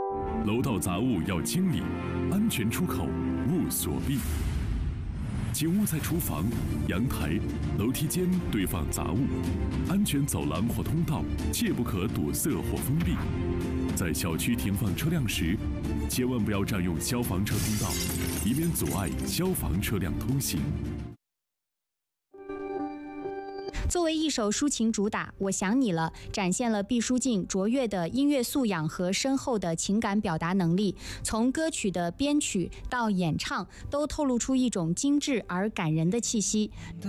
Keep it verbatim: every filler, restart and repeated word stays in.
楼道杂物要清理，安全出口勿锁闭。请勿在厨房、阳台、楼梯间堆放杂物，安全走廊或通道切不可堵塞或封闭。在小区停放车辆时，千万不要占用消防车通道，以免阻碍消防车辆通行。 作为一首抒情主打，《我想你了》展现了毕书尽卓越的音乐素养和深厚的情感表达能力，从歌曲的编曲到演唱，都透露出一种精致而感人的气息。